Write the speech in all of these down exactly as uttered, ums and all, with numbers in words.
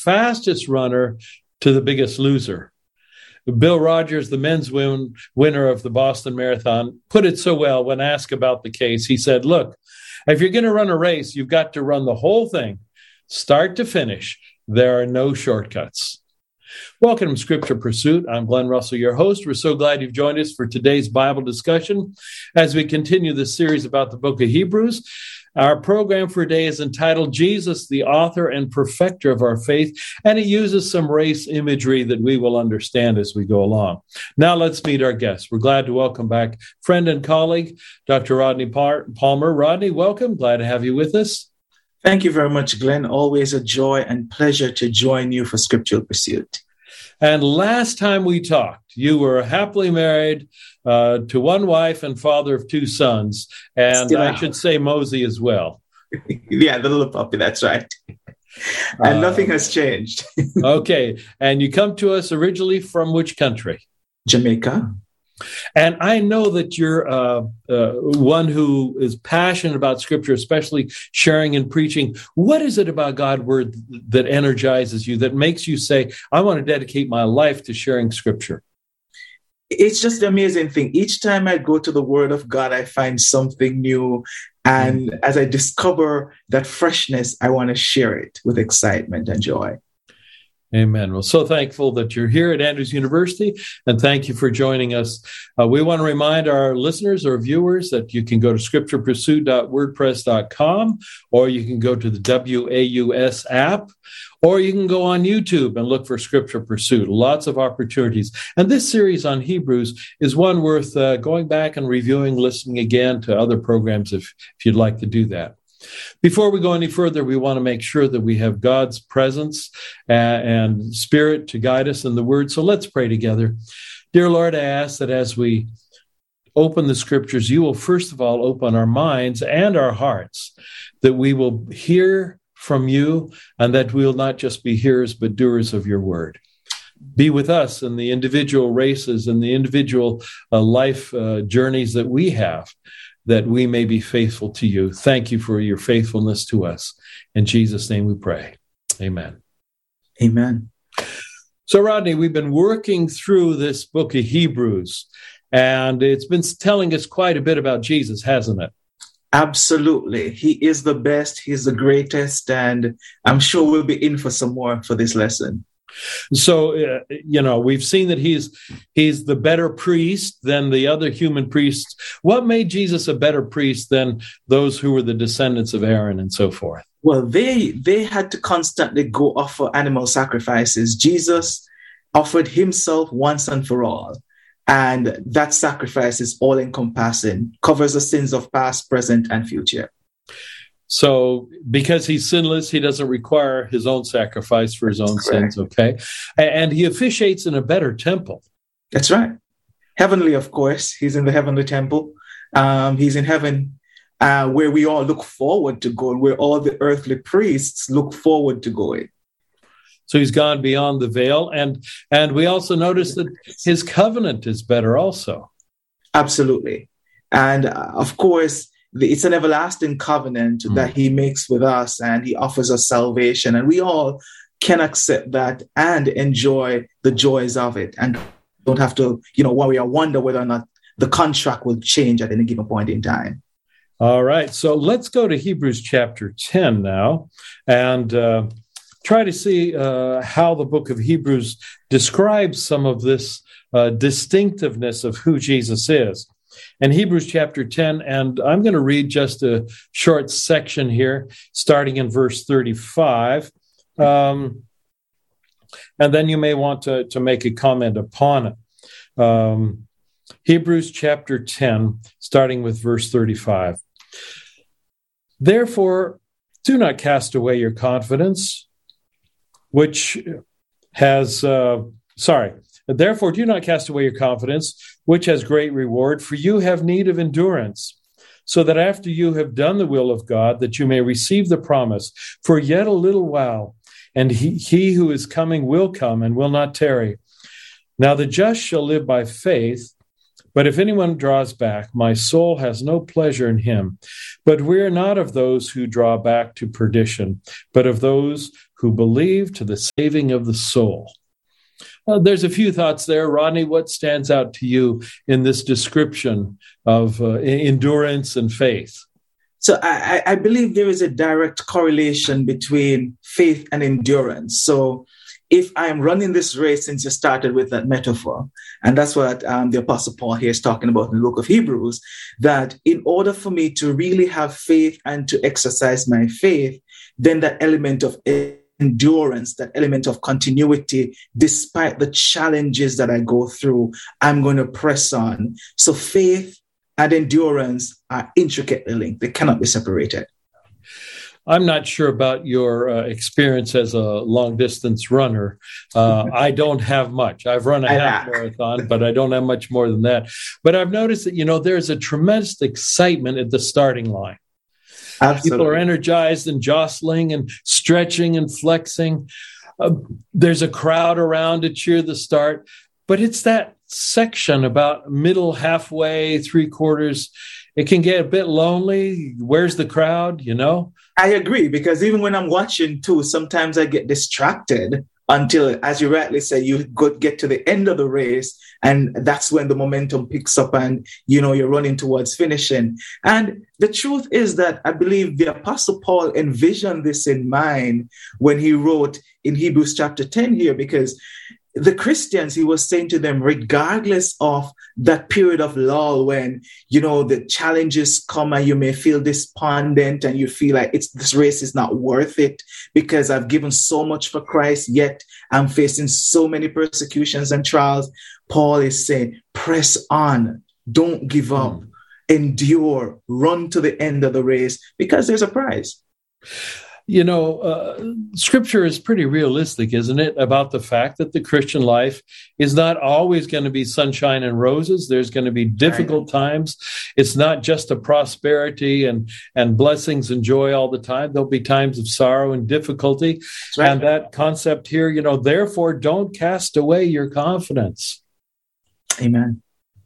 fastest runner to the biggest loser. Bill Rogers, the men's win, winner of the Boston Marathon, put it so well when asked about the case. He said, look, if you're going to run a race, you've got to run the whole thing, start to finish. There are no shortcuts. Welcome to Scripture Pursuit. I'm Glenn Russell, your host. We're so glad you've joined us for today's Bible discussion as we continue this series about the book of Hebrews. Our program for today is entitled Jesus, the Author and Perfecter of Our Faith, and it uses some race imagery that we will understand as we go along. Now let's meet our guests. We're glad to welcome back friend and colleague, Doctor Rodney Palmer. Rodney, welcome. Glad to have you with us. Thank you very much, Glenn. Always a joy and pleasure to join you for Scriptural Pursuit. And last time we talked, you were happily married uh, to one wife and father of two sons. And Still I out. should say Mosey as well. Yeah, the little puppy, that's right. And uh, nothing has changed. Okay. And you come to us originally from which country? Jamaica. And I know that you're uh, uh, one who is passionate about Scripture, especially sharing and preaching. What is it about God's Word that energizes you, that makes you say, I want to dedicate my life to sharing Scripture? It's just an amazing thing. Each time I go to the Word of God, I find something new. And mm-hmm. as I discover that freshness, I want to share it with excitement and joy. Amen. Well, so thankful that you're here at Andrews University, and thank you for joining us. Uh, we want to remind our listeners or viewers that you can go to scripture pursuit dot wordpress dot com, or you can go to the W A U S app, or you can go on YouTube and look for Scripture Pursuit. Lots of opportunities. And this series on Hebrews is one worth uh, going back and reviewing, listening again to other programs if, if you'd like to do that. Before we go any further, we want to make sure that we have God's presence and Spirit to guide us in the Word. So let's pray together. Dear Lord, I ask that as we open the Scriptures, you will first of all open our minds and our hearts, that we will hear from you and that we will not just be hearers but doers of your Word. Be with us in the individual races and the individual uh, life uh, journeys that we have, that we may be faithful to you. Thank you for your faithfulness to us. In Jesus' name we pray. Amen. Amen. So, Rodney, we've been working through this book of Hebrews, and it's been telling us quite a bit about Jesus, hasn't it? Absolutely. He is the best. He's the greatest. And I'm sure we'll be in for some more for this lesson. So, uh, you know, we've seen that he's he's the better priest than the other human priests. What made Jesus a better priest than those who were the descendants of Aaron and so forth? Well, they they had to constantly go offer animal sacrifices. Jesus offered himself once and for all. And that sacrifice is all-encompassing, covers the sins of past, present, and future. So because he's sinless, he doesn't require his own sacrifice for his own sins, okay? And he officiates in a better temple. That's right. Heavenly, of course. He's in the heavenly temple. Um, he's in heaven uh, where we all look forward to going, where all the earthly priests look forward to going. So he's gone beyond the veil. And, and we also notice that his covenant is better also. Absolutely. And uh, of course, it's an everlasting covenant mm. that he makes with us, and he offers us salvation, and we all can accept that and enjoy the joys of it, and don't have to, you know, worry or wonder whether or not the contract will change at any given point in time. All right, so let's go to Hebrews chapter ten now, and uh, try to see uh, how the book of Hebrews describes some of this uh, distinctiveness of who Jesus is. In Hebrews chapter ten, and I'm going to read just a short section here, starting in verse thirty-five. Um, and then you may want to, to make a comment upon it. Um, Hebrews chapter ten, starting with verse thirty-five. Therefore, do not cast away your confidence, which has, uh, sorry, therefore do not cast away your confidence, which has great reward, for you have need of endurance, so that after you have done the will of God, that you may receive the promise. For yet a little while, and he, he who is coming will come and will not tarry. Now the just shall live by faith, But if anyone draws back, my soul has no pleasure in him. But we are not of those who draw back to perdition, but of those who believe to the saving of the soul. Uh, there's a few thoughts there. Rodney, what stands out to you in this description of uh, endurance and faith? So I, I believe there is a direct correlation between faith and endurance. So if I'm running this race, since you started with that metaphor, and that's what um, the Apostle Paul here is talking about in the book of Hebrews, that in order for me to really have faith and to exercise my faith, then that element of endurance, that element of continuity, despite the challenges that I go through, I'm going to press on. So faith and endurance are intricately linked. They cannot be separated. I'm not sure about your uh, experience as a long-distance runner. Uh, I don't have much. I've run a half marathon, but I don't have much more than that. But I've noticed that, you know, there's a tremendous excitement at the starting line. Absolutely. People are energized and jostling and stretching and flexing. Uh, there's a crowd around to cheer the start. But it's that section about middle, halfway, three quarters. It can get a bit lonely. Where's the crowd, you know? I agree, because even when I'm watching too, sometimes I get distracted until, as you rightly say, you go, get to the end of the race, and that's when the momentum picks up and, you know, you're running towards finishing. And the truth is that I believe the Apostle Paul envisioned this in mind when he wrote in Hebrews chapter ten here, because the Christians, he was saying to them, regardless of that period of lull when, you know, the challenges come and you may feel despondent and you feel like it's this race is not worth it because I've given so much for Christ, yet I'm facing so many persecutions and trials. Paul is saying, press on, don't give up, mm. endure, run to the end of the race because there's a prize. You know, uh, Scripture is pretty realistic, isn't it, about the fact that the Christian life is not always going to be sunshine and roses. There's going to be difficult right. times. It's not just a prosperity and, and blessings and joy all the time. There'll be times of sorrow and difficulty. Right. And that concept here, you know, therefore, don't cast away your confidence. Amen.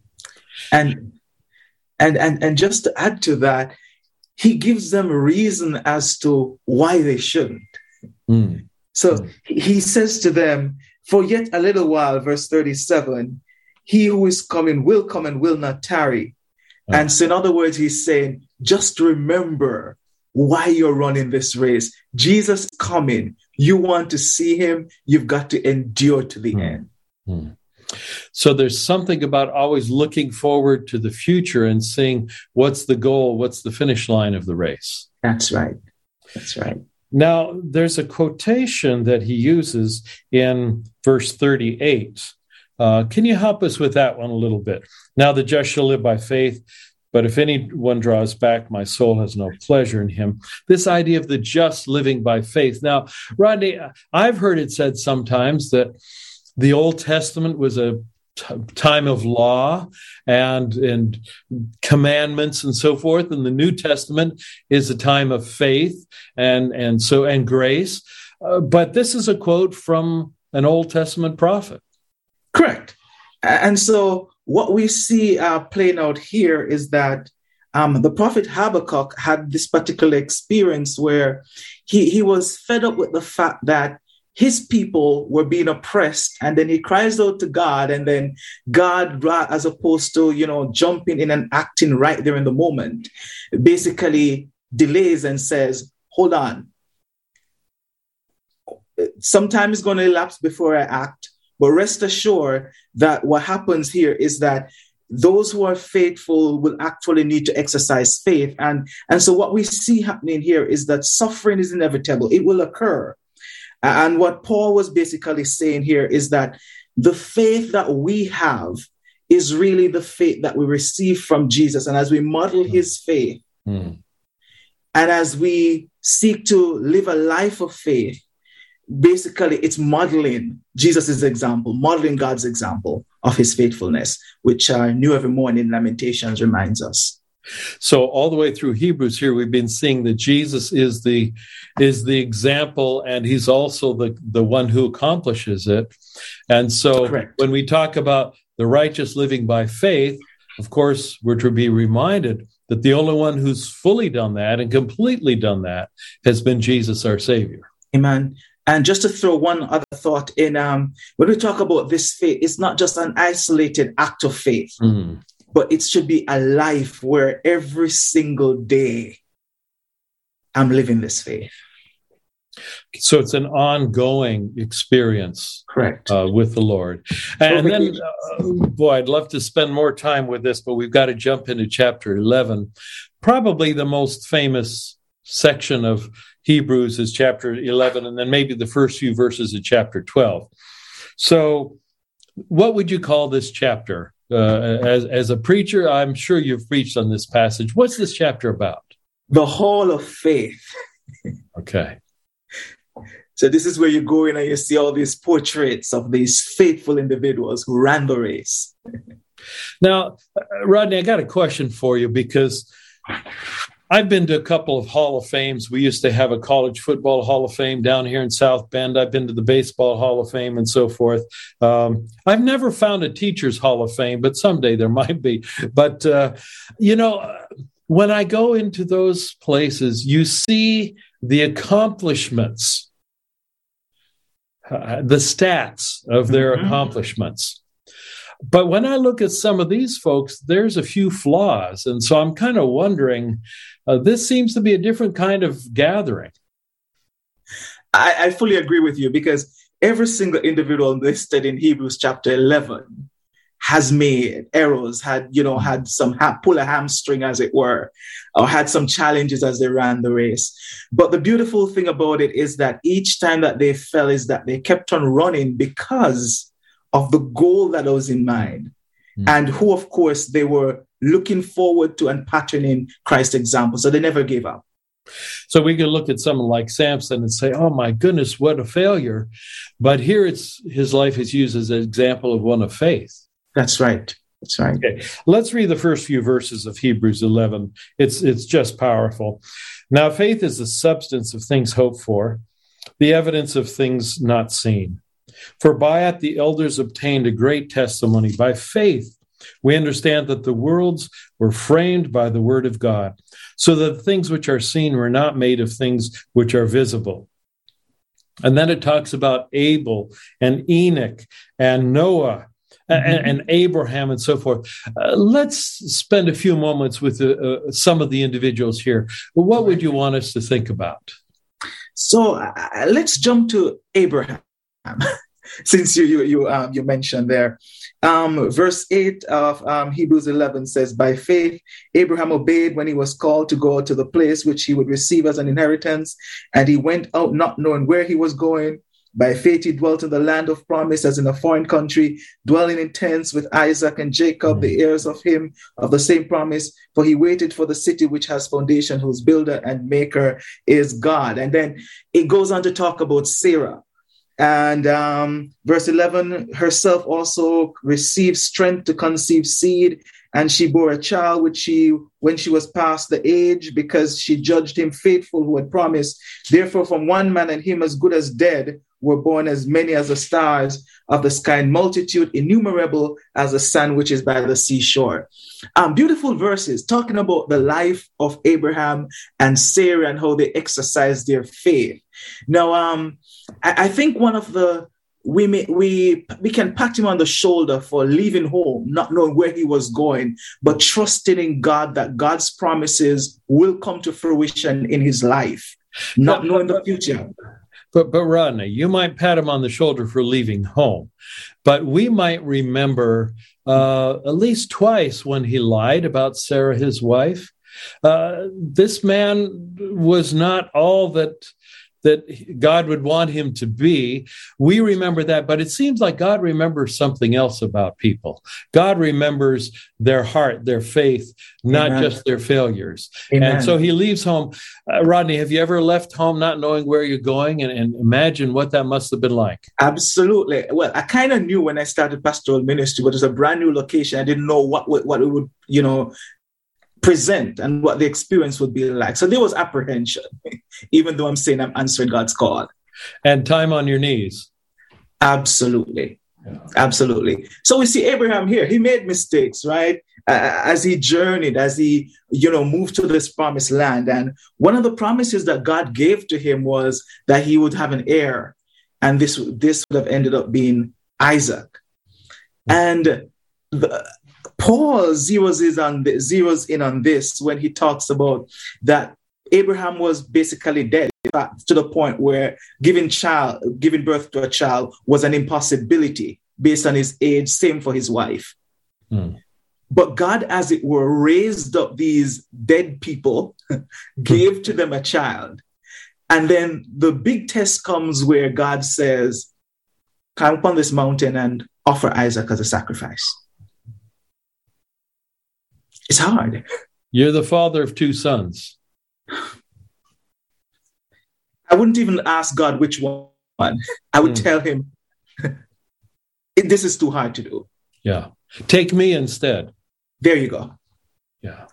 And and and and just to add to that, he gives them a reason as to why they shouldn't. Mm. So mm. he says to them, for yet a little while, verse thirty-seven, he who is coming will come and will not tarry. Oh. And so in other words, he's saying, just remember why you're running this race. Jesus is coming. You want to see him, you've got to endure to the mm. end. Mm. So there's something about always looking forward to the future and seeing what's the goal, what's the finish line of the race. That's right. That's right. Now, there's a quotation that he uses in verse thirty-eight. Uh, can you help us with that one a little bit? Now, the just shall live by faith, but if anyone draws back, my soul has no pleasure in him. This idea of the just living by faith. Now, Rodney, I've heard it said sometimes that the Old Testament was a t- time of law and, and commandments and so forth, and the New Testament is a time of faith and, and so and grace. Uh, but this is a quote from an Old Testament prophet. Correct. And so what we see uh, playing out here is that um, the prophet Habakkuk had this particular experience where he, he was fed up with the fact that his people were being oppressed, and then he cries out to God, and then God, as opposed to, you know, jumping in and acting right there in the moment, basically delays and says, hold on. Sometime is going to elapse before I act, but rest assured that what happens here is that those who are faithful will actually need to exercise faith. And, and so what we see happening here is that suffering is inevitable. It will occur. And what Paul was basically saying here is that the faith that we have is really the faith that we receive from Jesus. And as we model his faith, mm. and as we seek to live a life of faith, basically it's modeling Jesus' example, modeling God's example of his faithfulness, which uh, New Every Morning Lamentations reminds us. So all the way through Hebrews here, we've been seeing that Jesus is the is the example, and he's also the, the one who accomplishes it. And so Correct. When we talk about the righteous living by faith, of course, we're to be reminded that the only one who's fully done that and completely done that has been Jesus, our Savior. Amen. And just to throw one other thought in, um, when we talk about this faith, it's not just an isolated act of faith, mm. but it should be a life where every single day I'm living this faith. So it's an ongoing experience. Correct. Uh, with the Lord. And then, uh, boy, I'd love to spend more time with this, but we've got to jump into chapter eleven. Probably the most famous section of Hebrews is chapter eleven, and then maybe the first few verses of chapter twelve. So what would you call this chapter? Uh, as, as a preacher, I'm sure you've preached on this passage. What's this chapter about? The hall of faith. Okay. So this is where you go in and you see all these portraits of these faithful individuals who ran the race. Now, Rodney, I got a question for you, because I've been to a couple of Hall of Fames. We used to have a college football Hall of Fame down here in South Bend. I've been to the Baseball Hall of Fame and so forth. Um, I've never found a Teachers Hall of Fame, but someday there might be. But, uh, you know, when I go into those places, you see the accomplishments, Uh, the stats of their mm-hmm. accomplishments. But when I look at some of these folks, there's a few flaws. And so I'm kind of wondering, uh, this seems to be a different kind of gathering. I, I fully agree with you, because every single individual listed in Hebrews chapter eleven has made errors, had, you know, had some, ha- pull a hamstring, as it were, or had some challenges as they ran the race. But the beautiful thing about it is that each time that they fell is that they kept on running because of the goal that was in mind. Mm. And who, of course, they were looking forward to and patterning Christ's example. So they never gave up. So we can look at someone like Samson and say, oh, my goodness, what a failure. But here it's his life is used as an example of one of faith. That's right. That's right. Okay. Let's read the first few verses of Hebrews eleven. It's it's just powerful. Now, faith is the substance of things hoped for, the evidence of things not seen. For by it the elders obtained a great testimony. By faith we understand that the worlds were framed by the word of God, so that the things which are seen were not made of things which are visible. And then it talks about Abel and Enoch and Noah, Mm-hmm. and Abraham and so forth. Uh, let's spend a few moments with uh, uh, some of the individuals here. What would you want us to think about? So uh, let's jump to Abraham, since you you you, um, you mentioned there. Um, verse eight of um, Hebrews eleven says, by faith, Abraham obeyed when he was called to go to the place which he would receive as an inheritance, and he went out not knowing where he was going. By faith, he dwelt in the land of promise as in a foreign country, dwelling in tents with Isaac and Jacob, the heirs of him of the same promise. For he waited for the city which has foundation, whose builder and maker is God. And then it goes on to talk about Sarah. And um, verse eleven, herself also received strength to conceive seed, and she bore a child which she, when she was past the age, because she judged him faithful who had promised. Therefore, from one man, and him as good as dead, were born as many as the stars of the sky, and multitude innumerable as the sand which is by the seashore. Um, beautiful verses talking about the life of Abraham and Sarah and how they exercised their faith. Now, um, I, I think one of the we may, we we can pat him on the shoulder for leaving home, not knowing where he was going, but trusting in God that God's promises will come to fruition in his life, not but, knowing the future. But, but Rodney, you might pat him on the shoulder for leaving home, but we might remember uh, at least twice when he lied about Sarah, his wife. Uh, this man was not all that that God would want him to be. We remember that, but it seems like God remembers something else about people. God remembers their heart, their faith, not Amen. Just their failures. Amen. And so he leaves home. Uh, Rodney, have you ever left home not knowing where you're going? And, and imagine what that must have been like. Absolutely. Well, I kind of knew when I started pastoral ministry, but it was a brand new location. I didn't know what, what, what it would, you know, present and what the experience would be like. So there was apprehension, even though I'm saying I'm answering God's call. And time on your knees. Absolutely. Yeah. Absolutely. So we see Abraham here. He made mistakes, right? Uh, as he journeyed, as he, you know, moved to this promised land. And one of the promises that God gave to him was that he would have an heir. And this, this would have ended up being Isaac. And the, Paul zeroes in, on the, zeroes in on this when he talks about that Abraham was basically dead, in fact, to the point where giving child, giving birth to a child was an impossibility based on his age, same for his wife. Mm. But God, as it were, raised up these dead people, gave to them a child. And then the big test comes where God says, come up on this mountain and offer Isaac as a sacrifice. It's hard. You're the father of two sons. I wouldn't even ask God which one. I would mm. tell him, this is too hard to do. Yeah. Take me instead. There you go. Yeah.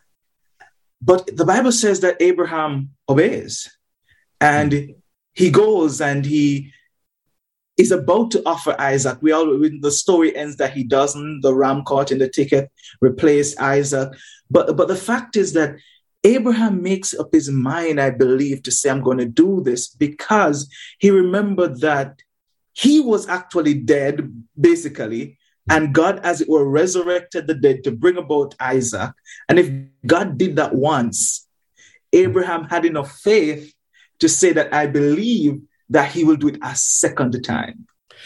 But the Bible says that Abraham obeys. And mm. he goes and he is about to offer Isaac. We all, the story ends that he doesn't. The ram caught in the thicket replaced Isaac. But, but the fact is that Abraham makes up his mind, I believe, to say, I'm going to do this because he remembered that he was actually dead, basically, and God, as it were, resurrected the dead to bring about Isaac. And if God did that once, Abraham had enough faith to say that I believe that he will do it a second time.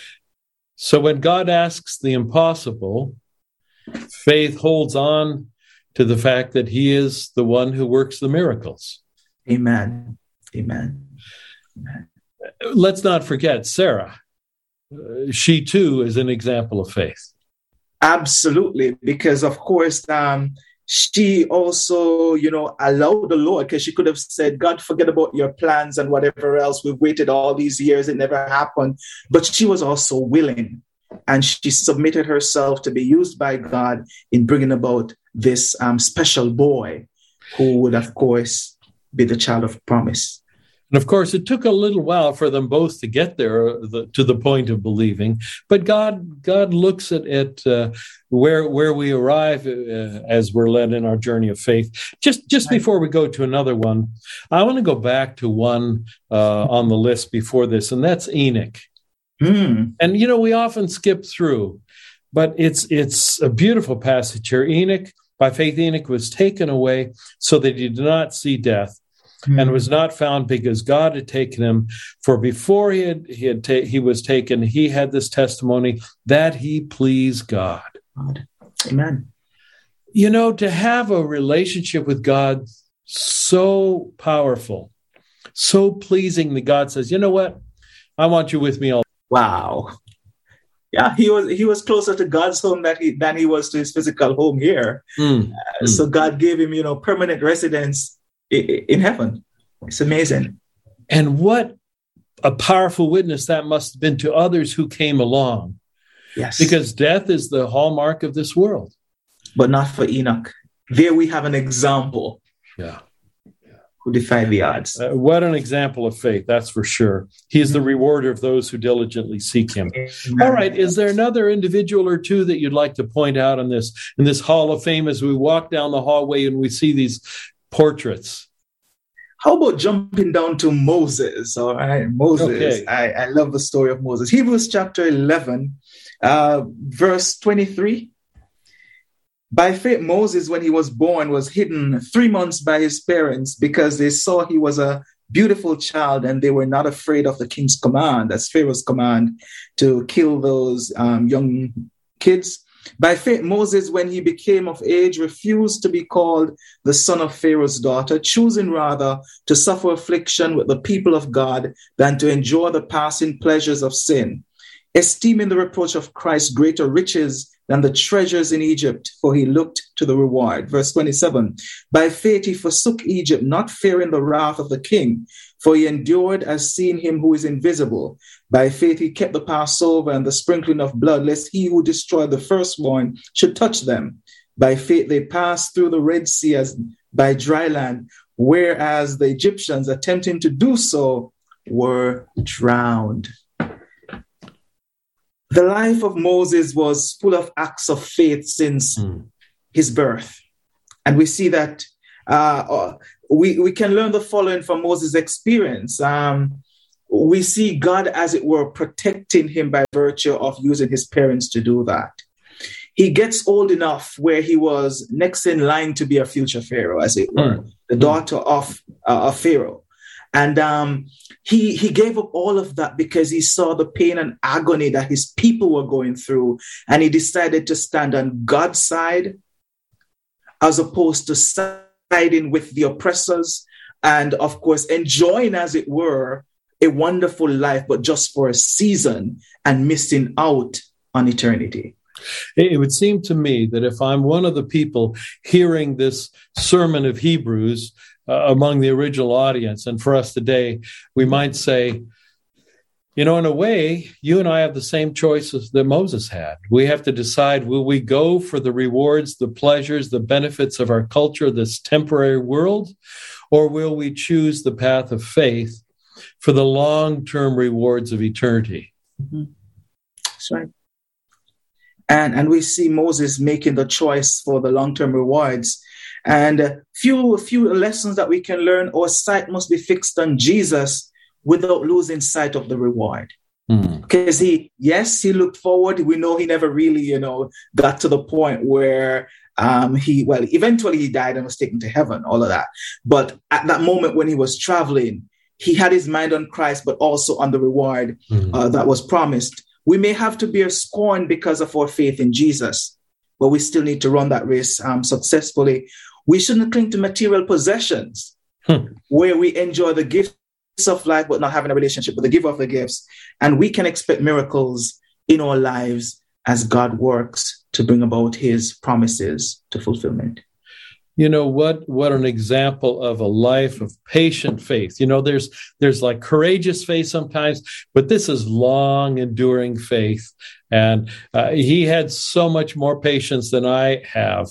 So when God asks the impossible, faith holds on to the fact that he is the one who works the miracles. Amen. Amen. Amen. Let's not forget Sarah. Uh, she too is an example of faith. Absolutely, because of course um, she also, you know, allowed the Lord, because she could have said, God, forget about your plans and whatever else. We've waited all these years. It never happened. But she was also willing, and she submitted herself to be used by God in bringing about this um, special boy who would, of course, be the child of promise. And of course, it took a little while for them both to get there the, to the point of believing. But God, God looks at, at uh, where where we arrive uh, as we're led in our journey of faith. Just just before we go to another one, I want to go back to one uh, on the list before this, and that's Enoch. Mm. And you know, we often skip through, but it's it's a beautiful passage here. Enoch, by faith, Enoch was taken away so that he did not see death. Mm. And was not found because God had taken him. For before he had he had ta- he was taken, he had this testimony that he pleased God. God. Amen. You know, to have a relationship with God so powerful, so pleasing that God says, you know what, I want you with me all. Wow. Yeah, he was he was closer to God's home than he than he was to his physical home here. Mm. Uh, mm. So God gave him, you know, permanent residence in heaven. It's amazing. And what a powerful witness that must have been to others who came along. Yes. Because death is the hallmark of this world. But not for Enoch. There we have an example. Yeah. Who defied the odds. Uh, what an example of faith, that's for sure. He is the rewarder of those who diligently seek him. Amen. All right, is there another individual or two that you'd like to point out in this, in this Hall of Fame as we walk down the hallway and we see these portraits? How about jumping down to Moses? All right, Moses. Okay. I, I love the story of Moses. Hebrews chapter eleven, uh, verse twenty-three. By faith, Moses, when he was born, was hidden three months by his parents because they saw he was a beautiful child and they were not afraid of the king's command, that's Pharaoh's command, to kill those um, young kids. By faith, Moses, when he became of age, refused to be called the son of Pharaoh's daughter, choosing rather to suffer affliction with the people of God than to enjoy the passing pleasures of sin, esteeming the reproach of Christ greater riches than the treasures in Egypt, for he looked to the reward. Verse twenty-seven, by faith he forsook Egypt, not fearing the wrath of the king, for he endured as seeing him who is invisible. By faith he kept the Passover and the sprinkling of blood, lest he who destroyed the firstborn should touch them. By faith they passed through the Red Sea as by dry land, whereas the Egyptians, attempting to do so, were drowned. The life of Moses was full of acts of faith since mm. his birth. And we see that uh, we, we can learn the following from Moses' experience. Um, we see God, as it were, protecting him by virtue of using his parents to do that. He gets old enough where he was next in line to be a future Pharaoh, as it were, mm. the daughter of, uh, of Pharaoh. And um, he, he gave up all of that because he saw the pain and agony that his people were going through. And he decided to stand on God's side as opposed to siding with the oppressors and, of course, enjoying, as it were, a wonderful life, but just for a season and missing out on eternity. It would seem to me that if I'm one of the people hearing this sermon of Hebrews uh, among the original audience, and for us today, we might say, you know, in a way, you and I have the same choices that Moses had. We have to decide, will we go for the rewards, the pleasures, the benefits of our culture, this temporary world, or will we choose the path of faith for the long-term rewards of eternity? Mm-hmm. That's right. And, and we see Moses making the choice for the long-term rewards. And a few, a few lessons that we can learn. Our sight must be fixed on Jesus without losing sight of the reward. Mm. Because he, yes, he looked forward. We know he never really, you know, got to the point where um, he, well, eventually he died and was taken to heaven, all of that. But at that moment when he was traveling, he had his mind on Christ, but also on the reward mm. uh, that was promised. We may have to bear scorn because of our faith in Jesus, but we still need to run that race um, successfully. We shouldn't cling to material possessions hmm. where we enjoy the gifts of life, but not having a relationship with the giver of the gifts. And we can expect miracles in our lives as God works to bring about his promises to fulfillment. You know, what what an example of a life of patient faith. You know, there's there's like courageous faith sometimes, but this is long enduring faith. And uh, he had so much more patience than I have.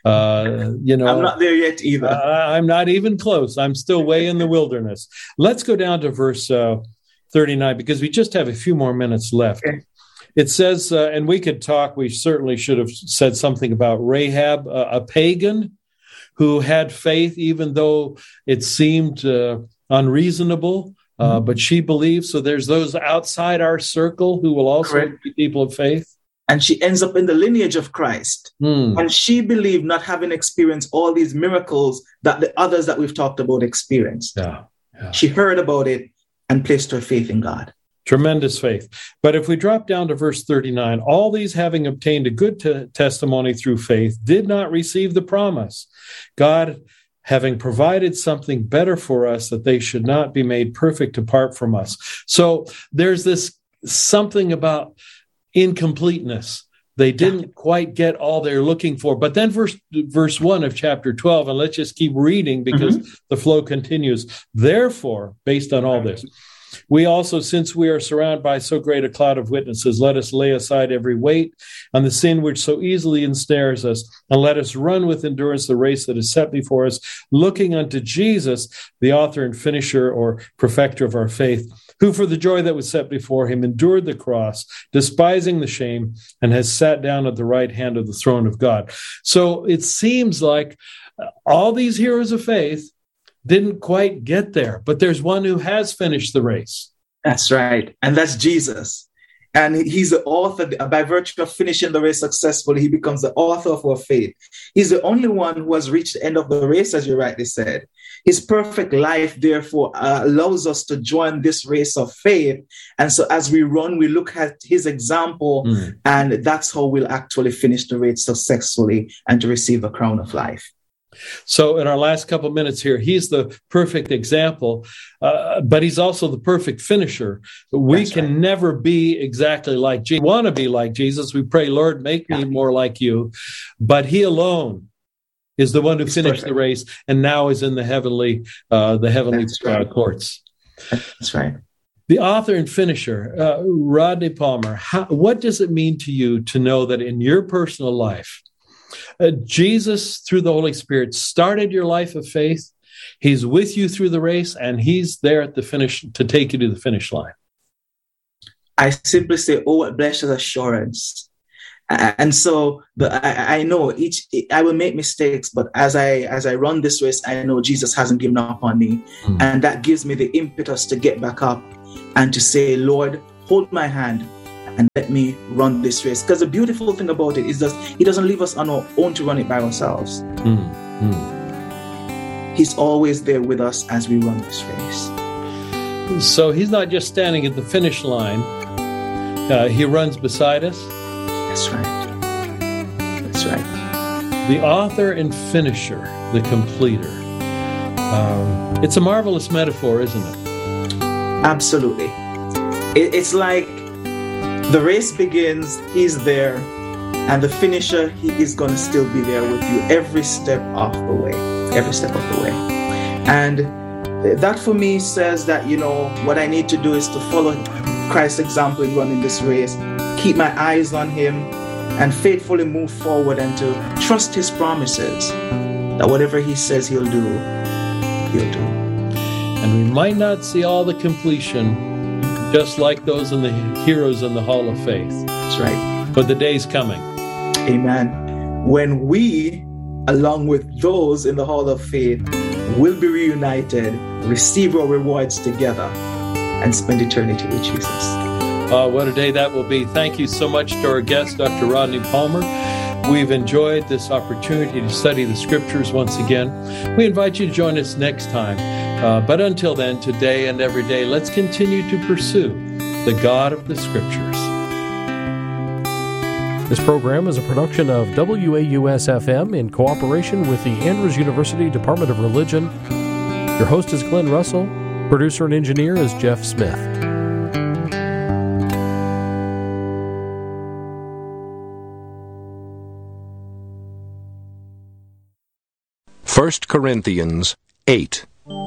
Uh, you know, I'm not there yet either. Uh, I'm not even close. I'm still way in the wilderness. Let's go down to verse uh, thirty-nine because we just have a few more minutes left. Okay. It says, uh, and we could talk, we certainly should have said something about Rahab, uh, a pagan who had faith, even though it seemed uh, unreasonable, uh, mm-hmm. but she believed. So there's those outside our circle who will also Correct. Be people of faith. And she ends up in the lineage of Christ. Mm. And she believed, not having experienced all these miracles that the others that we've talked about experienced. Yeah, yeah. She heard about it and placed her faith in God. Tremendous faith. But if we drop down to verse thirty-nine, all these having obtained a good t- testimony through faith did not receive the promise. God having provided something better for us, that they should not be made perfect apart from us. So there's this something about incompleteness. They didn't yeah. quite get all they're looking for. But then verse verse one of chapter twelve, and let's just keep reading because mm-hmm. the flow continues. Therefore, based on all this, we also, since we are surrounded by so great a cloud of witnesses, let us lay aside every weight and the sin which so easily ensnares us, and let us run with endurance the race that is set before us, looking unto Jesus, the author and finisher or perfecter of our faith, who for the joy that was set before him endured the cross, despising the shame, and has sat down at the right hand of the throne of God. So it seems like all these heroes of faith didn't quite get there, but there's one who has finished the race. That's right. And that's Jesus. And he's the author, by virtue of finishing the race successfully, he becomes the author of our faith. He's the only one who has reached the end of the race, as you rightly said. His perfect life, therefore, uh, allows us to join this race of faith. And so as we run, we look at his example, mm. and that's how we'll actually finish the race successfully and to receive the crown of life. So in our last couple of minutes here, he's the perfect example, uh, but he's also the perfect finisher. We That's can right. never be exactly like Jesus. We want to be like Jesus. We pray, Lord, make yeah. me more like you. But he alone is the one who he's finished perfect. the race and now is in the heavenly, uh, the heavenly right. uh, courts. That's right. The author and finisher, uh, Rodney Palmer, how, what does it mean to you to know that in your personal life, Uh, Jesus, through the Holy Spirit, started your life of faith. He's with you through the race, and he's there at the finish to take you to the finish line? I simply say, oh, what blessed assurance. And so the, I, I know each I will make mistakes, but as I as I run this race, I know Jesus hasn't given up on me. Mm. And that gives me the impetus to get back up and to say, Lord, hold my hand and let me run this race. Because the beautiful thing about it is that he doesn't leave us on our own to run it by ourselves. Mm. Mm. He's always there with us as we run this race. So he's not just standing at the finish line. Uh, he runs beside us. That's right. That's right. The author and finisher, the completer. Um, it's a marvelous metaphor, isn't it? Absolutely. It, it's like the race begins, he's there, and the finisher, he is going to still be there with you every step of the way. Every step of the way. And that for me says that, you know, what I need to do is to follow Christ's example in running this race, keep my eyes on him, and faithfully move forward and to trust his promises, that whatever he says he'll do, he'll do. And we might not see all the completion, just like those in the heroes in the Hall of Faith. That's right. But the day's coming. Amen. When we, along with those in the Hall of Faith, will be reunited, receive our rewards together, and spend eternity with Jesus. Uh, what a day that will be. Thank you so much to our guest, Doctor Rodney Palmer. We've enjoyed this opportunity to study the Scriptures once again. We invite you to join us next time. Uh, but until then, today and every day, let's continue to pursue the God of the Scriptures. This program is a production of W A U S F M in cooperation with the Andrews University Department of Religion. Your host is Glenn Russell. Producer and engineer is Jeff Smith. First Corinthians eight.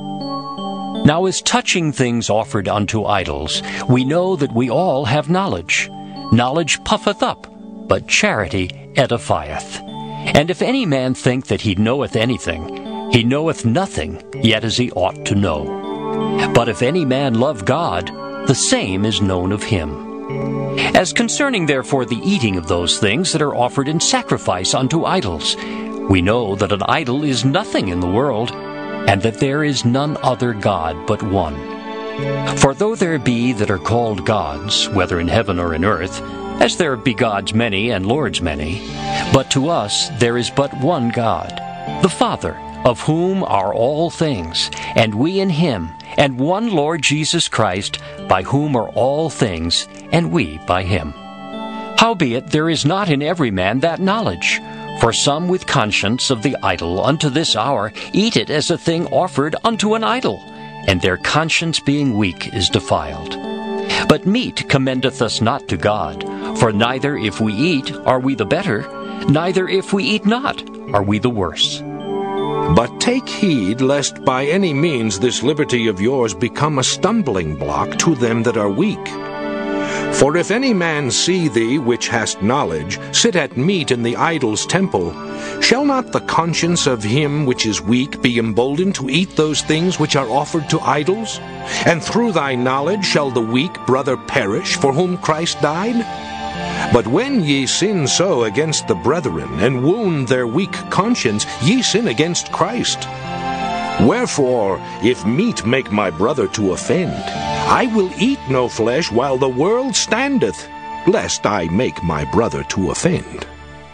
Now as touching things offered unto idols, we know that we all have knowledge. Knowledge puffeth up, but charity edifieth. And if any man think that he knoweth anything, he knoweth nothing, yet as he ought to know. But if any man love God, the same is known of him. As concerning therefore the eating of those things that are offered in sacrifice unto idols, we know that an idol is nothing in the world, and that there is none other God but one. For though there be that are called gods, whether in heaven or in earth, as there be gods many and lords many, but to us there is but one God, the Father, of whom are all things, and we in him, and one Lord Jesus Christ, by whom are all things, and we by him. Howbeit there is not in every man that knowledge. For some with conscience of the idol unto this hour eat it as a thing offered unto an idol, and their conscience being weak is defiled. But meat commendeth us not to God, for neither if we eat are we the better, neither if we eat not are we the worse. But take heed lest by any means this liberty of yours become a stumbling block to them that are weak. For if any man see thee, which hast knowledge, sit at meat in the idol's temple, shall not the conscience of him which is weak be emboldened to eat those things which are offered to idols? And through thy knowledge shall the weak brother perish, for whom Christ died? But when ye sin so against the brethren, and wound their weak conscience, ye sin against Christ. Wherefore, if meat make my brother to offend, I will eat no flesh while the world standeth, lest I make my brother to offend.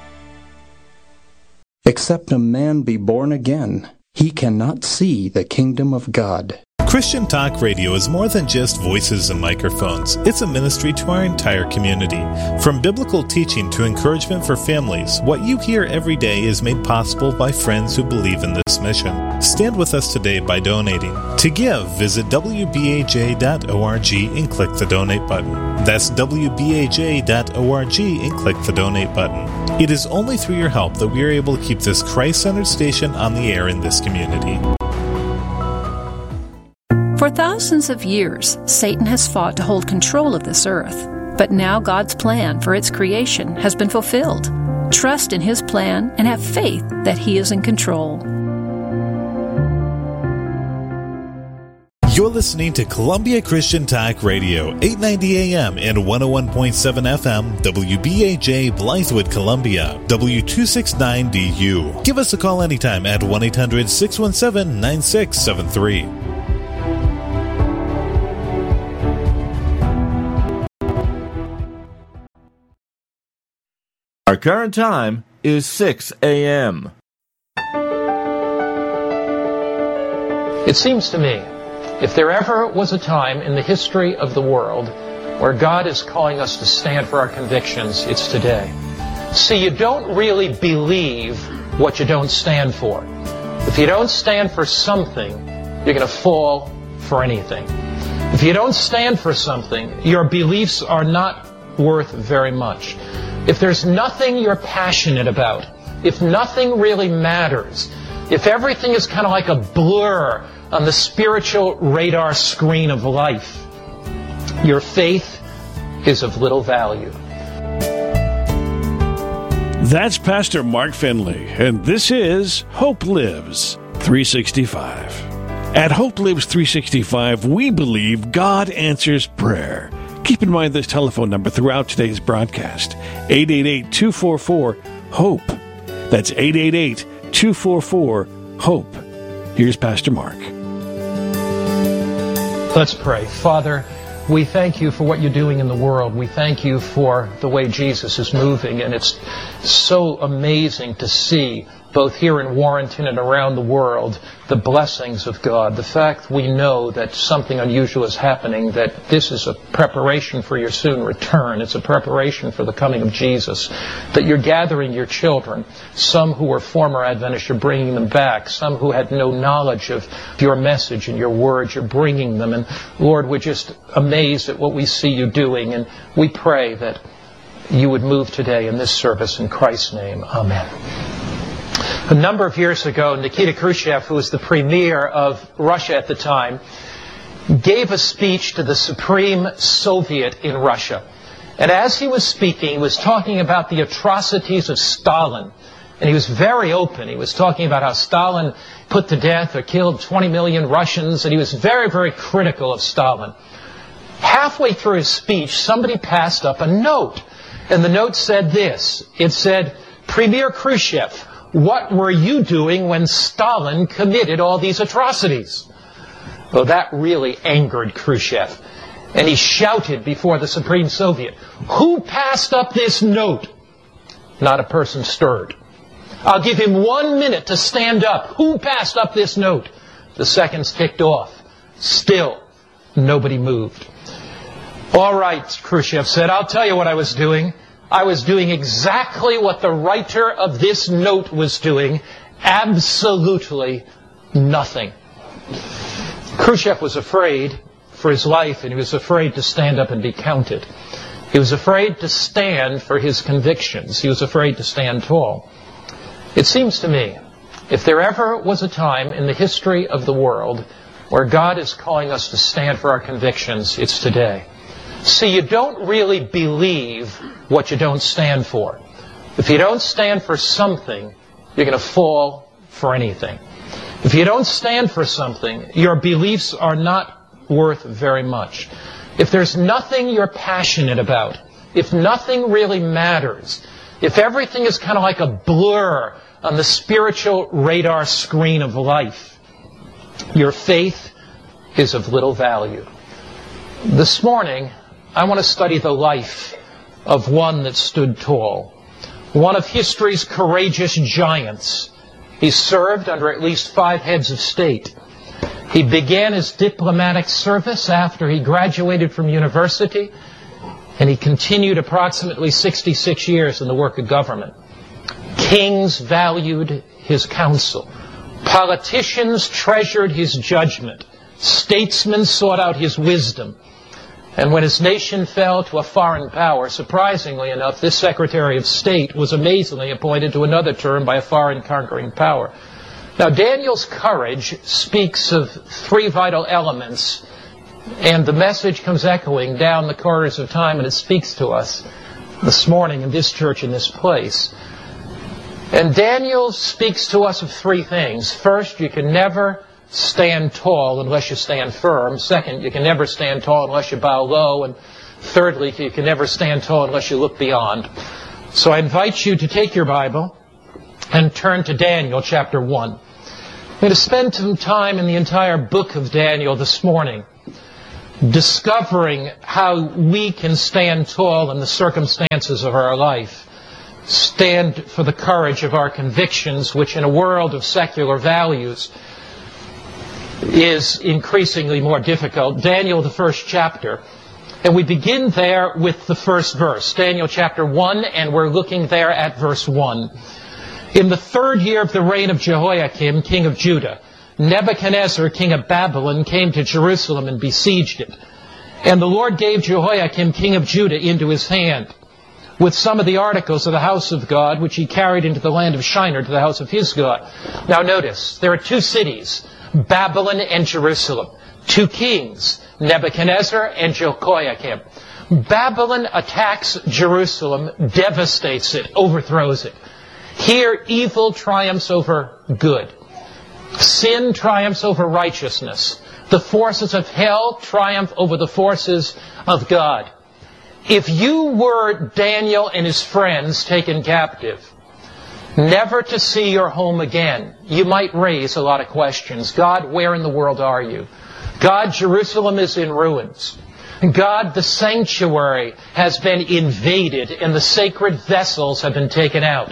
Except a man be born again, he cannot see the kingdom of God. Christian Talk Radio is more than just voices and microphones. It's a ministry to our entire community. From biblical teaching to encouragement for families, what you hear every day is made possible by friends who believe in this mission. Stand with us today by donating. To give, visit w b a j dot org and click the donate button. That's w b a j dot org and click the donate button. It is only through your help that we are able to keep this Christ-centered station on the air in this community. For thousands of years, Satan has fought to hold control of this earth. But now God's plan for its creation has been fulfilled. Trust in His plan and have faith that He is in control. You're listening to Columbia Christian Talk Radio, eight ninety A M and one oh one point seven F M, W B A J, Blythewood, Columbia, W two sixty-nine D U. Give us a call anytime at one eight hundred six one seven nine six seven three. Our current time is six A M It seems to me, if there ever was a time in the history of the world where God is calling us to stand for our convictions, it's today. See, you don't really believe what you don't stand for. If you don't stand for something, you're going to fall for anything. If you don't stand for something, your beliefs are not worth very much. If there's nothing you're passionate about, if nothing really matters, if everything is kind of like a blur on the spiritual radar screen of life, your faith is of little value. That's Pastor Mark Finley, and this is Hope Lives three sixty-five. At Hope Lives three sixty-five, we believe God answers prayer. Keep in mind this telephone number throughout today's broadcast, eight eight eight, two four four, HOPE. That's eight eight eight, two four four, HOPE. Here's Pastor Mark. Let's pray. Father, we thank you for what you're doing in the world. We thank you for the way Jesus is moving, and it's so amazing to see, both here in Warrenton and around the world, the blessings of God. The fact we know that something unusual is happening, that this is a preparation for your soon return. It's a preparation for the coming of Jesus. That you're gathering your children, some who were former Adventists, you're bringing them back. Some who had no knowledge of your message and your words, you're bringing them. And Lord, we're just amazed at what we see you doing. And we pray that you would move today in this service in Christ's name. Amen. A number of years ago, Nikita Khrushchev, who was the premier of Russia at the time, gave a speech to the Supreme Soviet in Russia. And as he was speaking, he was talking about the atrocities of Stalin. And he was very open. He was talking about how Stalin put to death or killed twenty million Russians, and he was very, very critical of Stalin. Halfway through his speech, somebody passed up a note. And the note said this. It said, "Premier Khrushchev, what were you doing when Stalin committed all these atrocities?" Well, that really angered Khrushchev. And he shouted before the Supreme Soviet, "Who passed up this note?" Not a person stirred. "I'll give him one minute to stand up. Who passed up this note?" The seconds ticked off. Still, nobody moved. "All right," Khrushchev said, "I'll tell you what I was doing. I was doing exactly what the writer of this note was doing. Absolutely nothing." Khrushchev was afraid for his life, and he was afraid to stand up and be counted. He was afraid to stand for his convictions. He was afraid to stand tall. It seems to me, if there ever was a time in the history of the world where God is calling us to stand for our convictions, it's today. See, you don't really believe what you don't stand for. If you don't stand for something, you're going to fall for anything. If you don't stand for something, your beliefs are not worth very much. If there's nothing you're passionate about, if nothing really matters, if everything is kind of like a blur on the spiritual radar screen of life, your faith is of little value. This morning, I want to study the life of one that stood tall, one of history's courageous giants. He served under at least five heads of state. He began his diplomatic service after he graduated from university, and he continued approximately sixty-six years in the work of government. Kings valued his counsel. Politicians treasured his judgment. Statesmen sought out his wisdom. And when his nation fell to a foreign power, surprisingly enough, this Secretary of State was amazingly appointed to another term by a foreign conquering power. Now, Daniel's courage speaks of three vital elements, and the message comes echoing down the corridors of time, and it speaks to us this morning in this church, in this place. And Daniel speaks to us of three things. First, you can never stand tall unless you stand firm. Second, you can never stand tall unless you bow low. And thirdly, you can never stand tall unless you look beyond. So I invite you to take your Bible and turn to Daniel chapter one. I'm going to spend some time in the entire book of Daniel this morning, discovering how we can stand tall in the circumstances of our life, stand for the courage of our convictions, which in a world of secular values is increasingly more difficult. Daniel, the first chapter, and we begin there with the first verse, Daniel chapter one, and we're looking there at verse one. In the third year of the reign of Jehoiakim, king of Judah, Nebuchadnezzar, king of Babylon, came to Jerusalem and besieged it. And the Lord gave Jehoiakim, king of Judah, into his hand, with some of the articles of the house of God, which he carried into the land of Shinar to the house of his God. Now notice, there are two cities, Babylon and Jerusalem. Two kings, Nebuchadnezzar and Jehoiakim. Babylon attacks Jerusalem, devastates it, overthrows it. Here, evil triumphs over good. Sin triumphs over righteousness. The forces of hell triumph over the forces of God. If you were Daniel and his friends taken captive, never to see your home again, you might raise a lot of questions. God, where in the world are you? God, Jerusalem is in ruins. God, the sanctuary has been invaded and the sacred vessels have been taken out.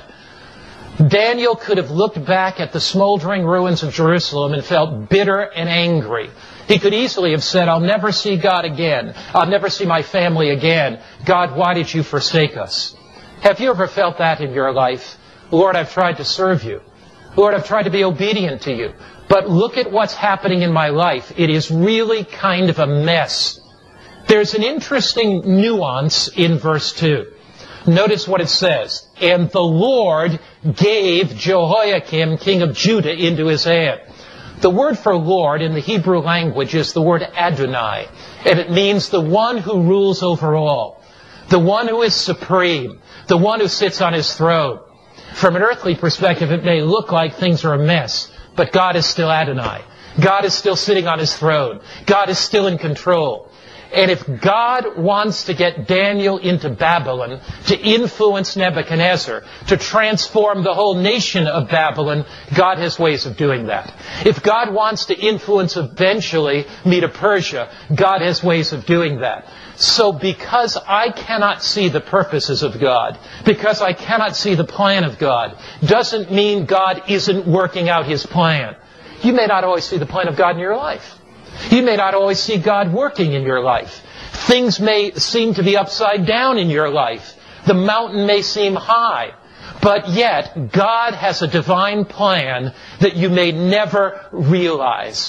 Daniel could have looked back at the smoldering ruins of Jerusalem and felt bitter and angry. He could easily have said, I'll never see God again. I'll never see my family again. God, why did you forsake us? Have you ever felt that in your life? Lord, I've tried to serve you. Lord, I've tried to be obedient to you. But look at what's happening in my life. It is really kind of a mess. There's an interesting nuance in verse two. Notice what it says. And the Lord gave Jehoiakim, king of Judah, into his hand. The word for Lord in the Hebrew language is the word Adonai. And it means the one who rules over all. The one who is supreme. The one who sits on his throne. From an earthly perspective, it may look like things are a mess. But God is still Adonai. God is still sitting on his throne. God is still in control. And if God wants to get Daniel into Babylon, to influence Nebuchadnezzar, to transform the whole nation of Babylon, God has ways of doing that. If God wants to influence eventually Medo-Persia, God has ways of doing that. So because I cannot see the purposes of God, because I cannot see the plan of God, doesn't mean God isn't working out his plan. You may not always see the plan of God in your life. You may not always see God working in your life. Things may seem to be upside down in your life. The mountain may seem high. But yet, God has a divine plan that you may never realize.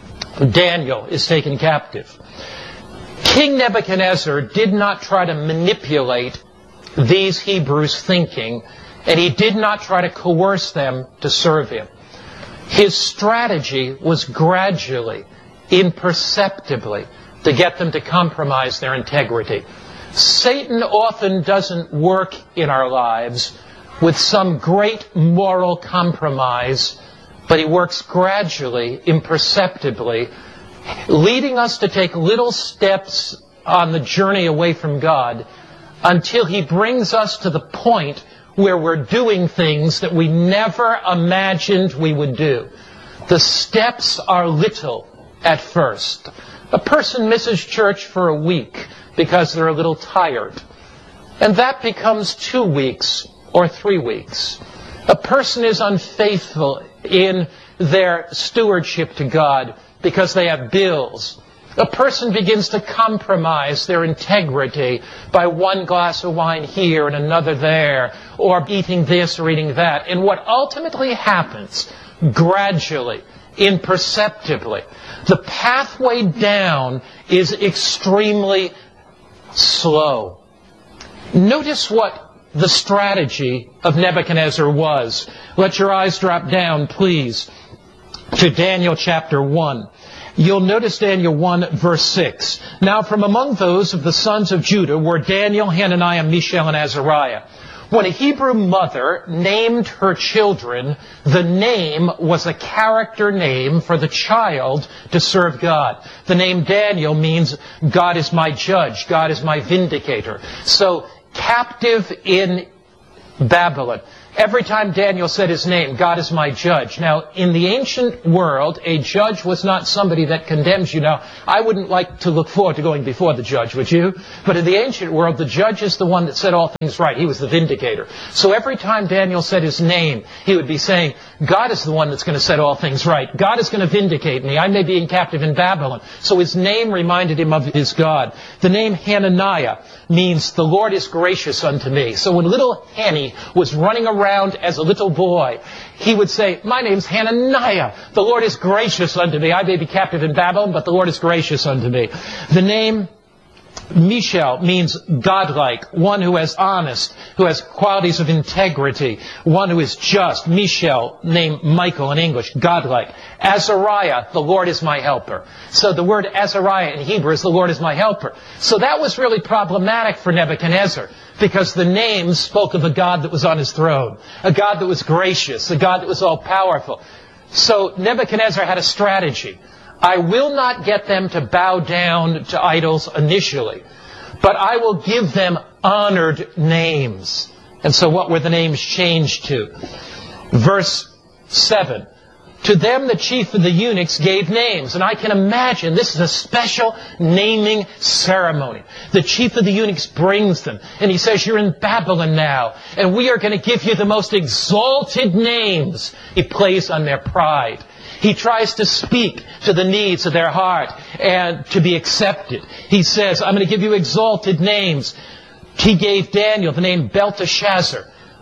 Daniel is taken captive. King Nebuchadnezzar did not try to manipulate these Hebrews' thinking, and he did not try to coerce them to serve him. His strategy was gradually, imperceptibly, to get them to compromise their integrity. Satan often doesn't work in our lives with some great moral compromise, but he works gradually, imperceptibly, leading us to take little steps on the journey away from God until he brings us to the point where we're doing things that we never imagined we would do. The steps are little at first. A person misses church for a week because they're a little tired. And that becomes two weeks or three weeks. A person is unfaithful in their stewardship to God because they have bills. A person begins to compromise their integrity by one glass of wine here and another there, or eating this or eating that. And what ultimately happens, gradually, imperceptibly, the pathway down is extremely slow. Notice what the strategy of Nebuchadnezzar was. Let your eyes drop down, please, to Daniel chapter one. You'll notice Daniel one, verse six. Now from among those of the sons of Judah were Daniel, Hananiah, Mishael, and Azariah. When a Hebrew mother named her children, the name was a character name for the child to serve God. The name Daniel means God is my judge, God is my vindicator. So, captive in Babylon. Every time Daniel said his name, God is my judge. Now, in the ancient world, a judge was not somebody that condemns you. Now, I wouldn't like to look forward to going before the judge, would you? But in the ancient world, the judge is the one that said all things right. He was the vindicator. So every time Daniel said his name, he would be saying, God is the one that's going to set all things right. God is going to vindicate me. I may be in captive in Babylon. So his name reminded him of his God. The name Hananiah means the Lord is gracious unto me. So when little Hanny was running around as a little boy, he would say, my name's Hananiah. The Lord is gracious unto me. I may be captive in Babylon, but the Lord is gracious unto me. The name Mishael means godlike, one who is honest, who has qualities of integrity, one who is just. Mishael, named Michael in English, godlike. Azariah, the Lord is my helper. So the word Azariah in Hebrew is the Lord is my helper. So that was really problematic for Nebuchadnezzar, because the name spoke of a God that was on his throne, a God that was gracious, a God that was all-powerful. So Nebuchadnezzar had a strategy. I will not get them to bow down to idols initially, but I will give them honored names. And so what were the names changed to? Verse seven. To them the chief of the eunuchs gave names. And I can imagine this is a special naming ceremony. The chief of the eunuchs brings them. And he says, you're in Babylon now. And we are going to give you the most exalted names. He plays on their pride. He tries to speak to the needs of their heart and to be accepted. He says, I'm going to give you exalted names. He gave Daniel the name Belteshazzar.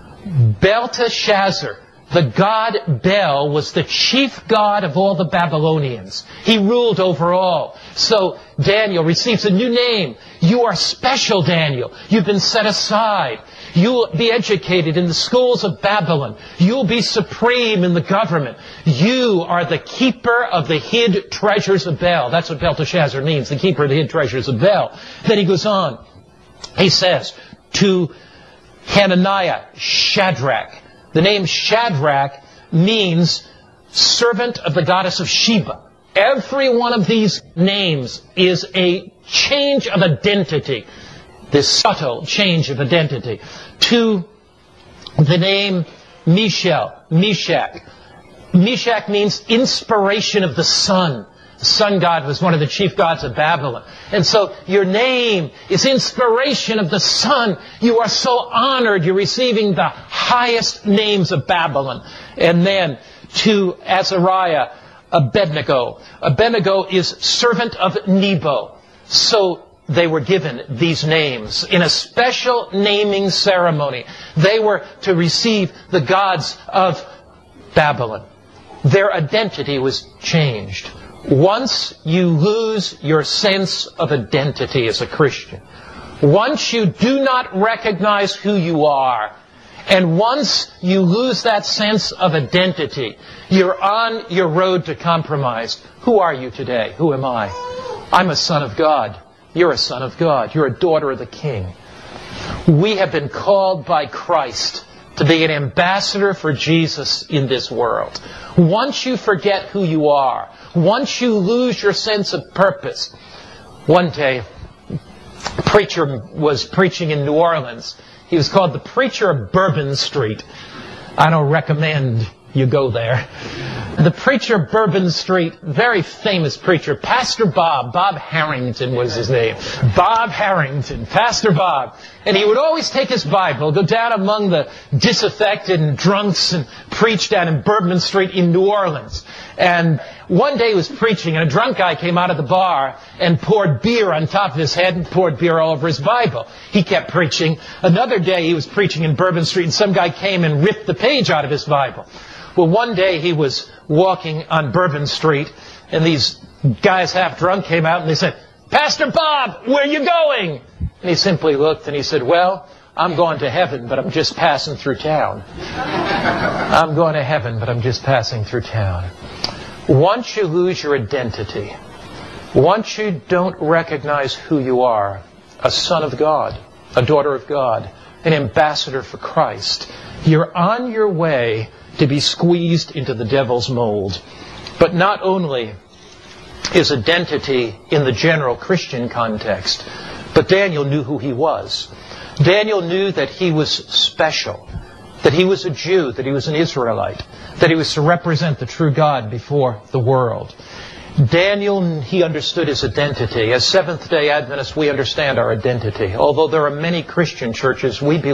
Belteshazzar. The god Bel was the chief god of all the Babylonians. He ruled over all. So Daniel receives a new name. You are special, Daniel. You've been set aside. You'll be educated in the schools of Babylon. You'll be supreme in the government. You are the keeper of the hid treasures of Bel. That's what Belteshazzar means, the keeper of the hid treasures of Bel. Then he goes on. He says to Hananiah, Shadrach. The name Shadrach means servant of the goddess of Sheba. Every one of these names is a change of identity. This subtle change of identity. To the name Mishael, Meshach. Meshach means inspiration of the sun. The sun god was one of the chief gods of Babylon. And so your name is inspiration of the sun. You are so honored. You're receiving the highest names of Babylon. And then to Azariah, Abednego. Abednego is servant of Nebo. So they were given these names in a special naming ceremony. They were to receive the gods of Babylon. Their identity was changed. Once you lose your sense of identity as a Christian, once you do not recognize who you are, and once you lose that sense of identity, you're on your road to compromise. Who are you today? Who am I? I'm a son of God. You're a son of God. You're a daughter of the King. We have been called by Christ to be an ambassador for Jesus in this world. Once you forget who you are, once you lose your sense of purpose. One day, a preacher was preaching in New Orleans. He was called the preacher of Bourbon Street. I don't recommend you go there. The preacher of Bourbon Street, very famous preacher, Pastor Bob, Bob Harrington was his name. Bob Harrington, Pastor Bob. And he would always take his Bible, go down among the disaffected and drunks and preach down in Bourbon Street in New Orleans. And one day he was preaching and a drunk guy came out of the bar and poured beer on top of his head and poured beer all over his Bible. He kept preaching. Another day he was preaching in Bourbon Street and some guy came and ripped the page out of his Bible. Well, one day he was walking on Bourbon Street and these guys half drunk came out and they said, Pastor Bob, where are you going? And he simply looked and he said, well, I'm going to heaven, but I'm just passing through town. I'm going to heaven, but I'm just passing through town. Once you lose your identity, once you don't recognize who you are, a son of God, a daughter of God, an ambassador for Christ. You're on your way to be squeezed into the devil's mold. But not only his identity in the general Christian context, but Daniel knew who he was. Daniel knew that he was special, that he was a Jew, that he was an Israelite, that he was to represent the true God before the world. Daniel, he understood his identity. As Seventh-day Adventists, we understand our identity. Although there are many Christian churches, we believe